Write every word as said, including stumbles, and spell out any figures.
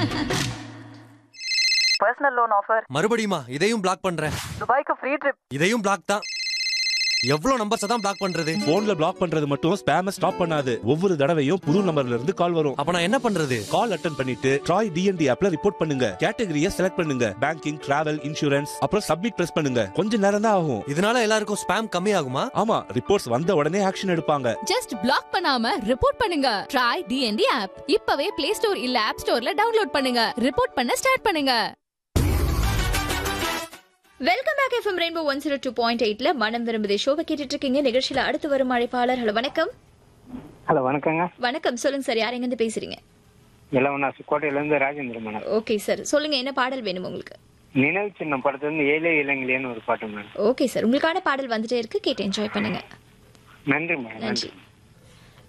Personal loan offer. மறுபடியுமா? இதையும் black பண்றேன். துபாய்க்கு ஃப்ரீ ட்ரிப். இதையும் பிளாக் தான். எவ்வளவு நம்பர்ஸ் தான் பிளாக் பண்றது? போன்ல பிளாக் பண்றது மட்டும் ஸ்பேம ஸ்டாப் பண்ணாது. ஒவ்வொரு தடவையும் புது நம்பர்ல இருந்து கால் வரும். அப்ப நான் என்ன பண்றது? கால் அட்டெண்ட் பண்ணிட்டு ட்ராய் டிஎன்டி ஆப்ல ரிப்போர்ட் பண்ணுங்க. கேட்டகரியை செலக்ட் பண்ணுங்க. பேங்கிங், டிராவல், இன்சூரன்ஸ், அப்புறம் சப்மிட் பிரஸ் பண்ணுங்க. கொஞ்ச நேரம் தான் ஆகும். இதனால எல்லாருக்கும் ஸ்பேம் கம்மி ஆகுமா? ஆமா, ரிப்போர்ட்ஸ் வந்த உடனே ஆக்ஷன் எடுப்பாங்க. ஜஸ்ட் பிளாக் பண்ணாம ரிப்போர்ட் பண்ணுங்க. ட்ராய் டிஎன்டி ஆப் இப்பவே பிளே ஸ்டோர் இல்ல ஆப் ஸ்டோர்ல டவுன்லோட் பண்ணுங்க. ரிப்போர்ட் பண்ண ஸ்டார்ட் பண்ணுங்க. Welcome back FM rainbow one zero two point எயிட்ல மனம் விரும்புதே ஷோவை கேட்டுட்டு இருக்கீங்க. நிகழ்ச்சியில அடுத்து வரும் அழைப்பாளர். ஹலோ வணக்கம். ஹலோ வணக்கங்க. வணக்கம், சொல்லுங்க சார், யார் எங்க இருந்து பேசுறீங்க? இளவனாசு கோட்டையில இருந்து ராஜேந்திர மேடம். ஓகே சார், சொல்லுங்க, என்ன பாடல் வேணும் உங்களுக்கு? நினைவு சின்னம் படத்துல இருந்து ஏழை இளங்கிலேன்னு ஒரு பாட்டு மேடம். ஓகே சார், உங்களுக்கான பாடல் வந்துட்டே இருக்கு, கேட்டு என்ஜாய் பண்ணுங்க. நன்றி மேடம். நன்றி.